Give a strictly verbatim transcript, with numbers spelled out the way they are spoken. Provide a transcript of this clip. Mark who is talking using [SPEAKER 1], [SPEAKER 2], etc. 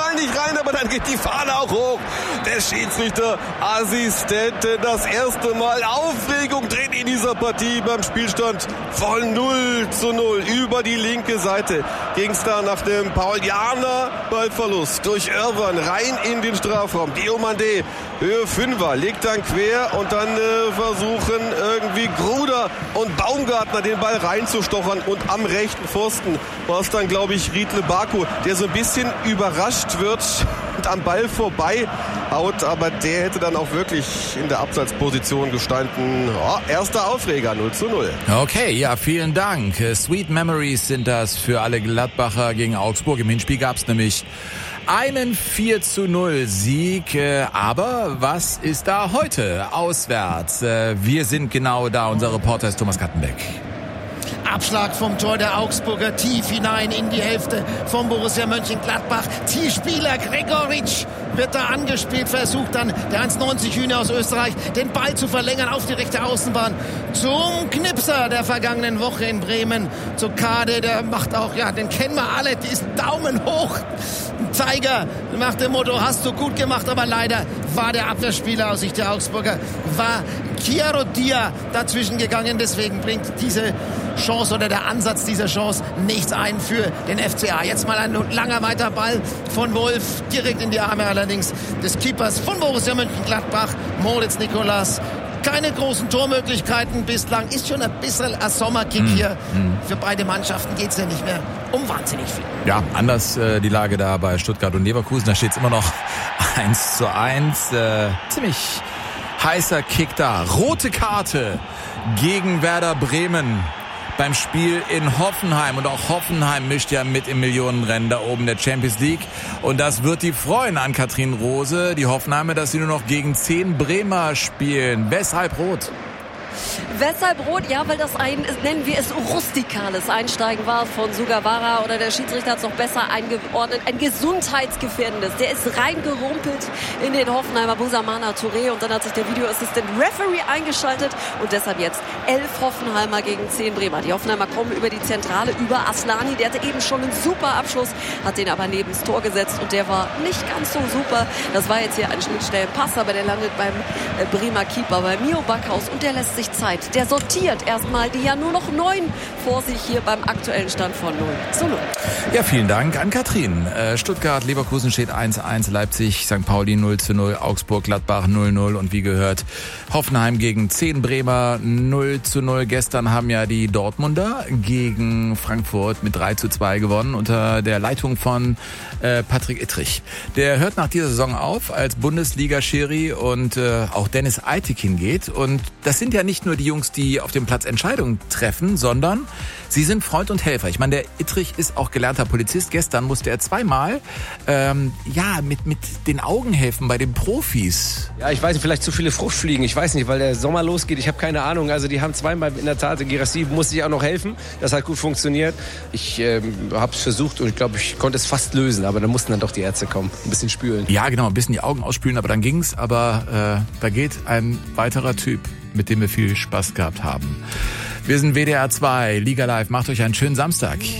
[SPEAKER 1] Ball nicht rein, aber dann geht die Fahne auch hoch. Der Schiedsrichterassistenten, das erste Mal Aufregung drin in dieser Partie beim Spielstand von null zu null. Über die linke Seite ging es da nach dem Paulianer Ballverlust durch Irwan rein in den Strafraum. Diomandé, Höhe Fünfer, legt dann quer und dann äh, versuchen irgendwie Gruder und Baumgartner den Ball reinzustochern und am rechten Pfosten war es dann, glaube ich, Riedle Baku, der so ein bisschen überrascht wird und am Ball vorbei haut, aber der hätte dann auch wirklich in der Abseitsposition gestanden. Oh, erster Aufreger, null zu null.
[SPEAKER 2] Okay, ja, vielen Dank. Sweet Memories sind das für alle Gladbacher gegen Augsburg. Im Hinspiel gab es nämlich einen vier zu null Sieg. Aber was ist da heute auswärts? Wir sind genau da. Unser Reporter ist Thomas Kattenbeck.
[SPEAKER 3] Abschlag vom Tor der Augsburger tief hinein in die Hälfte vom Borussia Mönchengladbach. Zielspieler Gregoritsch wird da angespielt, versucht dann der eins neunzig Hühner aus Österreich den Ball zu verlängern auf die rechte Außenbahn zum Knipser der vergangenen Woche in Bremen, zu Kade, der macht auch, ja, den kennen wir alle, diesen Daumen hoch, Zeiger nach dem Motto, hast du gut gemacht, aber leider war der Abwehrspieler aus Sicht der Augsburger, war Chiaro Dia dazwischen gegangen, deswegen bringt diese Chance oder der Ansatz dieser Chance nichts ein für den F C A. Jetzt mal ein langer weiter Ball von Wolf, direkt in die Arme allerdings des Keepers von Borussia Mönchengladbach, Moritz Nicolas. Keine großen Tormöglichkeiten bislang, ist schon ein bisschen ein Sommerkick mm, hier. Mm. Für beide Mannschaften geht es ja nicht mehr um wahnsinnig viel.
[SPEAKER 2] Ja, anders äh, die Lage da bei Stuttgart und Leverkusen, da steht es immer noch eins zu eins. Äh, ziemlich heißer Kick da. Rote Karte gegen Werder Bremen beim Spiel in Hoffenheim. Und auch Hoffenheim mischt ja mit im Millionenrennen da oben der Champions League. Und das wird die freuen an Katrin Rose, die Hoffenheimer, dass sie nur noch gegen zehn Bremer spielen. Weshalb rot?
[SPEAKER 4] Weshalb rot? Ja, weil das ein, nennen wir es, rustikales Einsteigen war von Sugawara, oder der Schiedsrichter hat es noch besser eingeordnet, ein gesundheitsgefährdendes. Der ist reingerumpelt in den Hoffenheimer Busamana Touré und dann hat sich der Videoassistent Referee eingeschaltet und deshalb jetzt elf Hoffenheimer gegen zehn Bremer. Die Hoffenheimer kommen über die Zentrale, über Aslani, der hatte eben schon einen super Abschluss, hat den aber neben das Tor gesetzt und der war nicht ganz so super. Das war jetzt hier ein Schnittstellenpass, aber der landet beim Bremer Keeper, bei Mio Backhaus, und der lässt sich Zeit. Der sortiert erstmal die ja nur noch neun vor sich hier beim aktuellen Stand von null zu null.
[SPEAKER 2] Ja, vielen Dank an Katrin. Äh, Stuttgart, Leverkusen steht eins zu eins, Leipzig, Sankt Pauli null zu null, Augsburg, Gladbach null zu null und wie gehört Hoffenheim gegen zehn Bremer null zu null. Gestern haben ja die Dortmunder gegen Frankfurt mit drei zu zwei gewonnen unter der Leitung von äh, Patrick Ittrich. Der hört nach dieser Saison auf als Bundesliga-Schiri und äh, auch Dennis Eitekin geht. Und das sind ja nicht nur die Jungs, die auf dem Platz Entscheidungen treffen, sondern sie sind Freund und Helfer. Ich meine, der Ittrich ist auch gelernter Polizist. Gestern musste er zweimal ähm, ja mit mit den Augen helfen bei den Profis.
[SPEAKER 5] Ja, ich weiß nicht, vielleicht zu viele Fruchtfliegen. Ich weiß nicht, weil der Sommer losgeht. Ich habe keine Ahnung. Also die haben zweimal in der Tat, Girassi musste ich auch noch helfen. Das hat gut funktioniert. Ich ähm, habe es versucht und ich glaube, ich konnte es fast lösen. Aber dann mussten dann doch die Ärzte kommen. Ein bisschen spülen.
[SPEAKER 2] Ja, genau, ein bisschen die Augen ausspülen. Aber dann ging's. Aber äh, da geht ein weiterer Typ, mit dem wir viel Spaß gehabt haben. Wir sind W D R zwei, Liga Live. Macht euch einen schönen Samstag.